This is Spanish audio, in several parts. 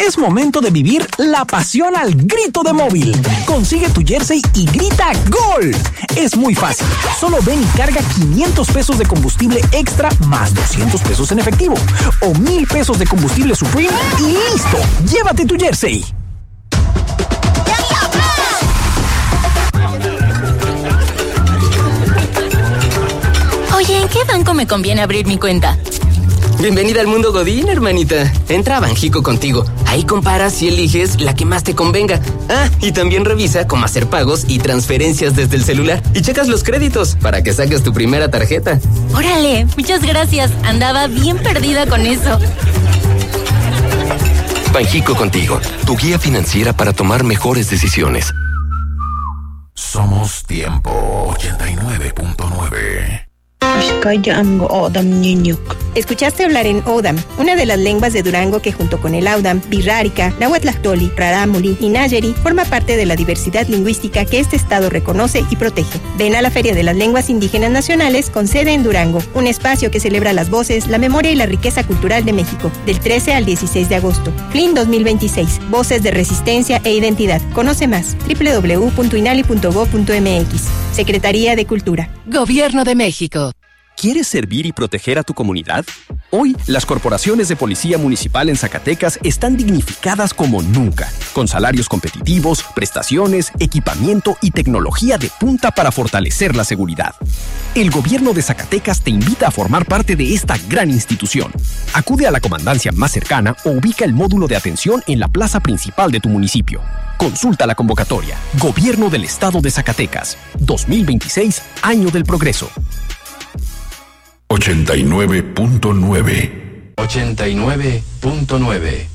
Es momento de vivir la pasión al grito de Móvil. Consigue tu jersey y grita ¡Gol! Es muy fácil. Solo ven y carga 500 pesos de combustible extra más 200 pesos en efectivo. O 1,000 pesos de combustible Supreme y ¡listo! ¡Llévate tu jersey! Oye, ¿en qué banco me conviene abrir mi cuenta? Bienvenida al mundo Godín, hermanita. Entra a Banjico Contigo. Ahí comparas y eliges la que más te convenga. Ah, y también revisa cómo hacer pagos y transferencias desde el celular. Y checas los créditos para que saques tu primera tarjeta. Órale, muchas gracias. Andaba bien perdida con eso. Banjico Contigo, tu guía financiera para tomar mejores decisiones. Somos Tiempo 89.9. Escuchaste hablar en Odam, una de las lenguas de Durango que junto con el Audam, Birrárica, Nahuatlactoli, Rarámuri y Nayeri forma parte de la diversidad lingüística que este estado reconoce y protege. Ven a la Feria de las Lenguas Indígenas Nacionales con sede en Durango, un espacio que celebra las voces, la memoria y la riqueza cultural de México, del 13 al 16 de agosto. FLIN 2026, Voces de Resistencia e Identidad. Conoce más, www.inali.gov.mx. Secretaría de Cultura. Gobierno de México. ¿Quieres servir y proteger a tu comunidad? Hoy, las corporaciones de policía municipal en Zacatecas están dignificadas como nunca, con salarios competitivos, prestaciones, equipamiento y tecnología de punta para fortalecer la seguridad. El gobierno de Zacatecas te invita a formar parte de esta gran institución. Acude a la comandancia más cercana o ubica el módulo de atención en la plaza principal de tu municipio. Consulta la convocatoria. Gobierno del Estado de Zacatecas. 2026, Año del Progreso. 89.9. 89.9.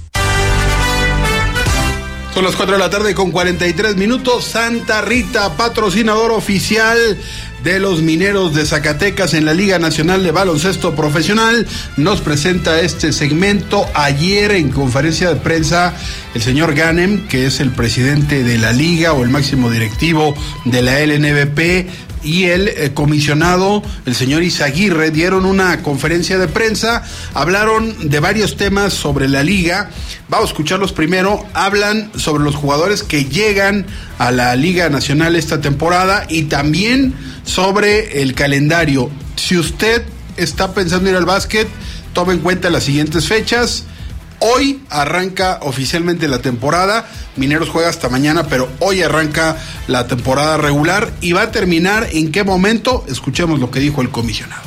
Son las 4 de la tarde con 43 minutos. Santa Rita, patrocinador oficial de los Mineros de Zacatecas en la Liga Nacional de Baloncesto Profesional, nos presenta este segmento. Ayer en conferencia de prensa, el señor Ganem, que es el presidente de la liga o el máximo directivo de la LNBP, y el comisionado, el señor Izaguirre, dieron una conferencia de prensa, hablaron de varios temas sobre la liga. Vamos a escucharlos primero. Hablan sobre los jugadores que llegan a la Liga Nacional esta temporada y también sobre el calendario. Si usted está pensando ir al básquet, tome en cuenta las siguientes fechas. Hoy arranca oficialmente la temporada. Mineros juega hasta mañana, pero hoy arranca la temporada regular. ¿Y va a terminar en qué momento? Escuchemos lo que dijo el comisionado.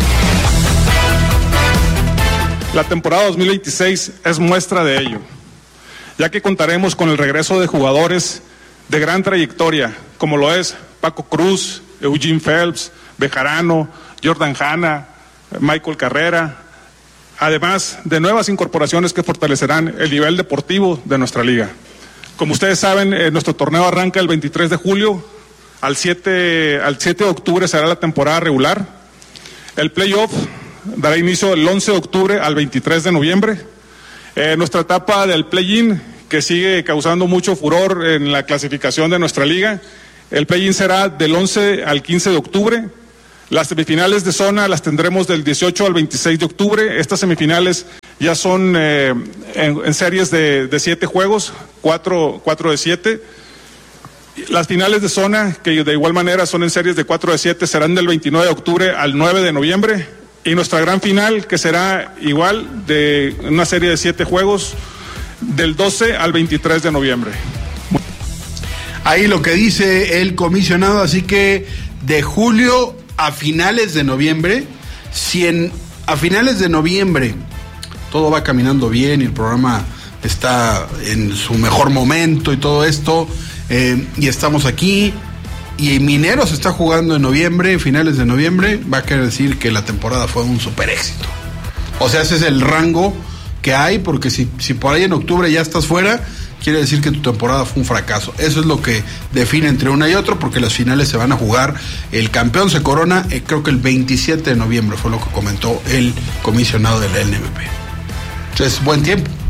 La temporada 2026 es muestra de ello, ya que contaremos con el regreso de jugadores de gran trayectoria, como lo es Paco Cruz, Eugene Phelps, Bejarano, Jordan Hanna, Michael Carrera, además de nuevas incorporaciones que fortalecerán el nivel deportivo de nuestra liga. Como ustedes saben, nuestro torneo arranca el 23 de julio, al 7 de octubre será la temporada regular. El playoff dará inicio el 11 de octubre al 23 de noviembre. Nuestra etapa del play-in, que sigue causando mucho furor en la clasificación de nuestra liga, el play-in será del 11 al 15 de octubre. Las semifinales de zona las tendremos del 18 al 26 de octubre. Estas semifinales ya son en series de 7 juegos, 4 de 7. Las finales de zona, que de igual manera son en series de 4 de 7, serán del 29 de octubre al 9 de noviembre. Y nuestra gran final, que será igual de una serie de 7 juegos, del 12 al 23 de noviembre. Ahí lo que dice el comisionado, así que de julio a finales de noviembre, a finales de noviembre todo va caminando bien y el programa está en su mejor momento y todo esto, y estamos aquí, y Mineros está jugando en noviembre, finales de noviembre, va a querer decir que la temporada fue un super éxito. O sea, ese es el rango que hay, porque si por ahí en octubre ya estás fuera, quiere decir que tu temporada fue un fracaso. Eso es lo que define entre una y otra, porque las finales se van a jugar. El campeón se corona, creo que el 27 de noviembre fue lo que comentó el comisionado de la LNBP. Entonces, buen tiempo.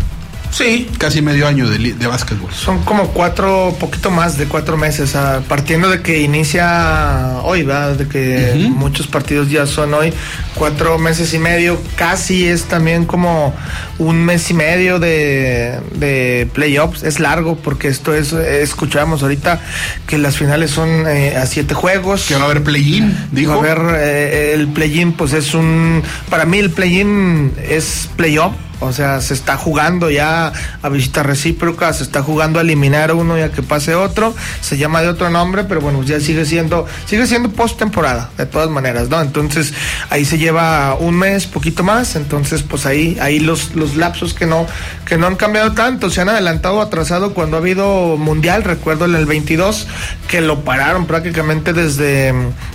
Sí. Casi medio año de básquetbol. Son como poquito más de 4 meses, partiendo de que inicia hoy, ¿verdad? De que muchos partidos ya son hoy, 4 meses y medio, casi es también como 1 mes y medio de playoffs. Es largo porque esto es, escuchábamos ahorita que las finales son a 7 juegos. Que va a haber play-in, dijo. Va a haber el play-in, pues para mí el play-in es play-off. O sea, se está jugando ya a visita recíproca, se está jugando a eliminar uno y a que pase otro, se llama de otro nombre, pero bueno, ya sigue siendo post-temporada, de todas maneras, ¿no? Entonces, ahí se lleva 1 mes, poquito más, entonces, pues ahí los lapsos que no han cambiado tanto, se han adelantado o atrasado cuando ha habido mundial, recuerdo en el 22, que lo pararon prácticamente desde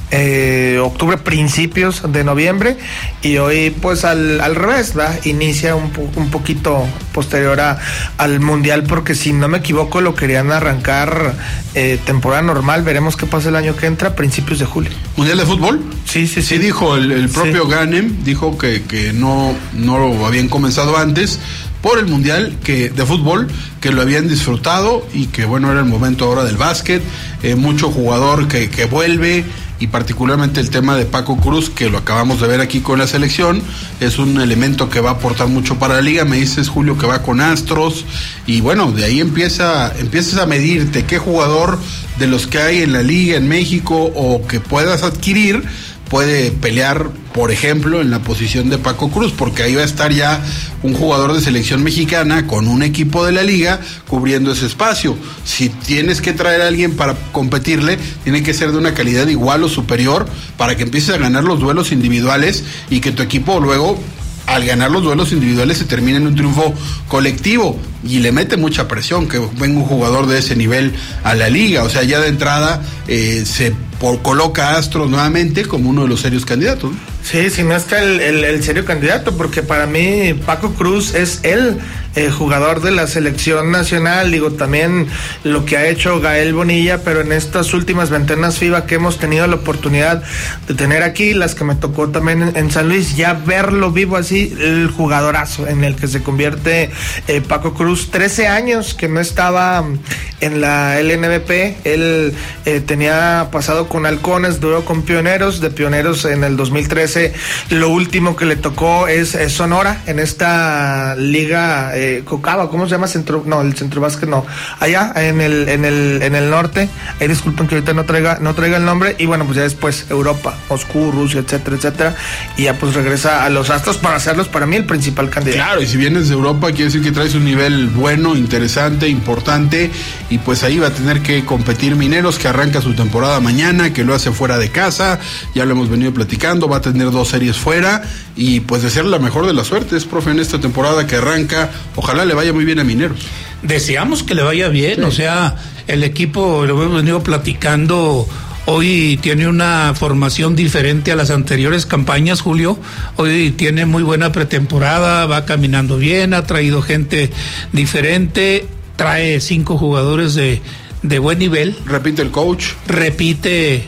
octubre, principios de noviembre, y hoy, pues al revés, ¿verdad? Inicia un poquito posterior al mundial, porque si no me equivoco lo querían arrancar temporada normal. Veremos qué pasa el año que entra, principios de julio. ¿Mundial de fútbol? Sí. Sí, dijo el propio Ganem, dijo que no lo habían comenzado antes por el mundial de fútbol, que lo habían disfrutado y que bueno, era el momento ahora del básquet, mucho jugador que vuelve, y particularmente el tema de Paco Cruz, que lo acabamos de ver aquí con la selección, es un elemento que va a aportar mucho para la liga. Me dices, Julio, que va con Astros, y bueno, de ahí empiezas a medirte qué jugador de los que hay en la liga en México o que puedas adquirir puede pelear, por ejemplo, en la posición de Paco Cruz, porque ahí va a estar ya un jugador de selección mexicana con un equipo de la liga cubriendo ese espacio. Si tienes que traer a alguien para competirle, tiene que ser de una calidad igual o superior para que empieces a ganar los duelos individuales y que tu equipo luego, al ganar los duelos individuales, se termina en un triunfo colectivo, y le mete mucha presión que venga un jugador de ese nivel a la liga. O sea, ya de entrada se coloca a Astros nuevamente como uno de los serios candidatos, ¿no? Sí, si no está el serio candidato, porque para mí Paco Cruz es el jugador de la selección nacional. Digo, también lo que ha hecho Gael Bonilla, pero en estas últimas ventanas FIBA que hemos tenido la oportunidad de tener aquí, las que me tocó también en San Luis, ya verlo vivo así, el jugadorazo en el que se convierte Paco Cruz. 13 años que no estaba en la LNBP, él tenía pasado con Halcones, duró con Pioneros, de Pioneros en el 2013, lo último que le tocó es Sonora, en esta liga Cocaba, ¿cómo se llama? El Centro Básquet, no, allá en el norte, disculpen que ahorita no traiga el nombre, y bueno, pues ya después Europa, Moscú, Rusia, etcétera, y ya pues regresa a los Astros para hacerlos, para mí, el principal candidato. Claro, y si vienes de Europa, quiere decir que traes un nivel bueno, interesante, importante, y pues ahí va a tener que competir Mineros, que arranca su temporada mañana, que lo hace fuera de casa, ya lo hemos venido platicando, va a tener 2 series fuera, y pues desearle la mejor de las suertes, profe, en esta temporada que arranca. Ojalá le vaya muy bien a Mineros. Deseamos que le vaya bien, sí. O sea, el equipo, lo hemos venido platicando, hoy tiene una formación diferente a las anteriores campañas, Julio. Hoy tiene muy buena pretemporada, va caminando bien, ha traído gente diferente, trae 5 jugadores de buen nivel. Repite el coach. Repite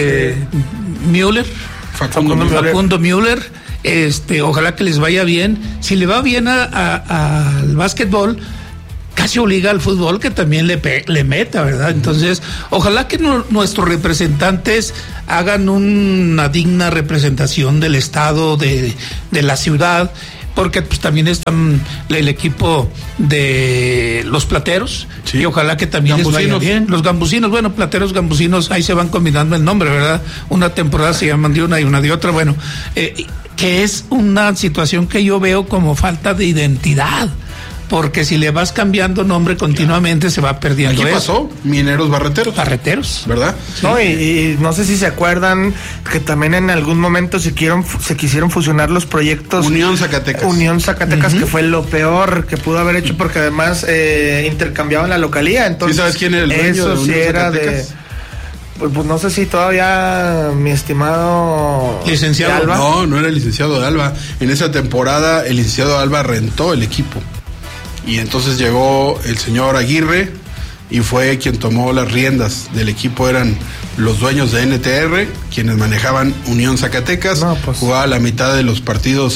Müller. Facundo Müller. Ojalá que les vaya bien. Si le va bien al básquetbol, casi obliga al fútbol que también le meta, ¿verdad? Entonces, ojalá que nuestros representantes hagan una digna representación del estado, de la ciudad, porque pues también están el equipo de los Plateros, sí. Y ojalá que también les vaya bien. Los Gambusinos, bueno, Plateros, Gambusinos, ahí se van combinando el nombre, ¿verdad? Una temporada se llaman de una y una de otra, bueno, que es una situación que yo veo como falta de identidad, porque si le vas cambiando nombre continuamente, se va perdiendo. ¿Qué pasó? Mineros Barreteros, ¿verdad? Sí. No, y no sé si se acuerdan que también en algún momento se quisieron fusionar los proyectos. Unión Zacatecas, que fue lo peor que pudo haber hecho, porque además intercambiaban la localía. Entonces, ¿sí sabes quién era el dueño eso de Unión sí era Zacatecas? Pues no sé si todavía mi estimado licenciado Alba. No era el licenciado de Alba. En esa temporada el licenciado Alba rentó el equipo. Y entonces llegó el señor Aguirre y fue quien tomó las riendas del equipo. Eran los dueños de NTR, quienes manejaban Unión Zacatecas. Jugaba la mitad de los partidos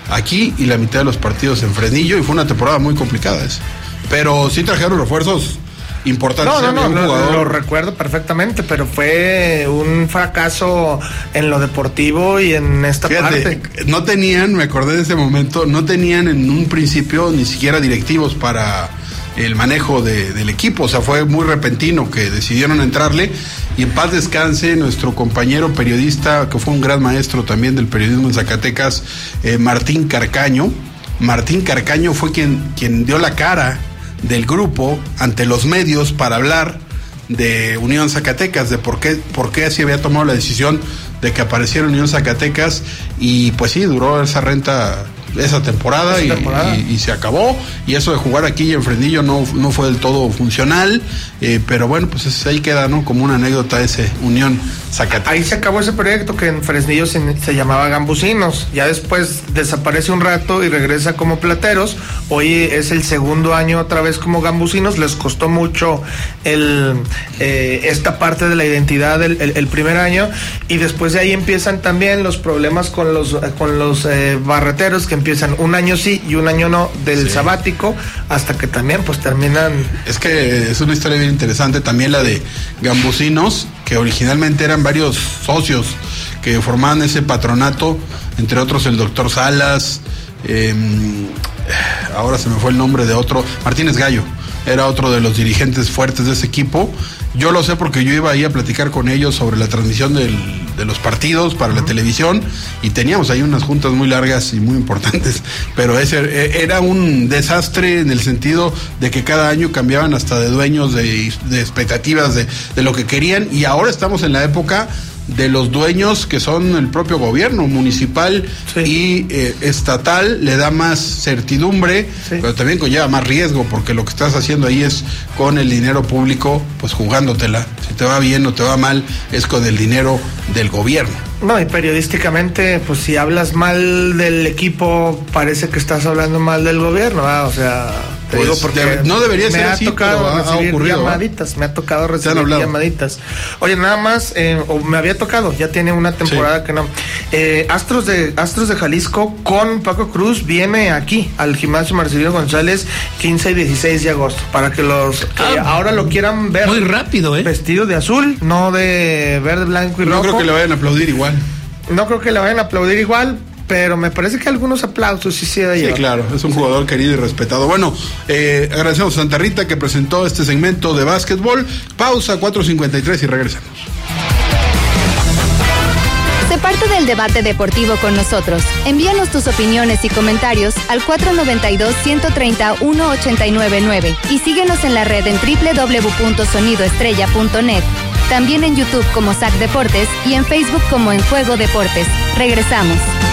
aquí y la mitad de los partidos en Fresnillo, y fue una temporada muy complicada esa. Pero sí trajeron refuerzos importantes. No, lo recuerdo perfectamente, pero fue un fracaso en lo deportivo y en esta parte. No tenían, me acordé de ese momento, no tenían en un principio ni siquiera directivos para el manejo del equipo, o sea, fue muy repentino que decidieron entrarle, y en paz descanse nuestro compañero periodista, que fue un gran maestro también del periodismo en Zacatecas, Martín Carcaño. Martín Carcaño fue quien dio la cara del grupo ante los medios para hablar de Unión Zacatecas, de por qué así había tomado la decisión de que apareciera Unión Zacatecas, y pues sí, duró esa renta esa temporada, y se acabó, y eso de jugar aquí en Fresnillo no fue del todo funcional, pero bueno, pues ahí queda, ¿no? Como una anécdota ese Unión Zacatecas. Ahí se acabó ese proyecto que en Fresnillo se llamaba Gambusinos, ya después desaparece un rato y regresa como Plateros. Hoy es el segundo año otra vez como Gambusinos. Les costó mucho esta parte de la identidad el primer año, y después de ahí empiezan también los problemas con los barreteros, que empiezan un año sí y un año no del sabático, hasta que también pues terminan. Es que es una historia bien interesante también la de Gambusinos, que originalmente eran varios socios que formaban ese patronato, entre otros el doctor Salas, ahora se me fue el nombre de otro, Martínez Gallo, era otro de los dirigentes fuertes de ese equipo. Yo lo sé porque yo iba ahí a platicar con ellos sobre la transmisión de los partidos para la televisión, y teníamos ahí unas juntas muy largas y muy importantes, pero ese era un desastre en el sentido de que cada año cambiaban hasta de dueños, de expectativas de lo que querían, y ahora estamos en la época de los dueños que son el propio gobierno municipal y estatal. Le da más certidumbre, pero también conlleva más riesgo, porque lo que estás haciendo ahí es con el dinero público, pues jugándotela. Si te va bien o te va mal, es con el dinero del gobierno. No, y periodísticamente, pues si hablas mal del equipo, parece que estás hablando mal del gobierno, ¿verdad? O sea, te digo porque no debería ser así, pero ha ocurrido, llamaditas, me ha tocado recibir llamaditas. Oye, nada más, o me había tocado, ya tiene una temporada que no. Astros de Jalisco con Paco Cruz viene aquí al gimnasio Marcelino González 15 y 16 de agosto, para que los que ahora lo quieran ver muy rápido, vestido de azul, no de verde, blanco y rojo. No creo que le vayan a aplaudir igual. No creo que le vayan a aplaudir igual, pero me parece que algunos aplausos sí de llevar. Sí, claro, es un jugador querido y respetado. Bueno, agradecemos a Santa Rita que presentó este segmento de básquetbol. Pausa, 4:53 y regresamos. Sé parte del debate deportivo con nosotros. Envíanos tus opiniones y comentarios al 492-130-1899 y síguenos en la red en www.sonidoestrella.net. También en YouTube como SAC Deportes y en Facebook como En Juego Deportes. Regresamos.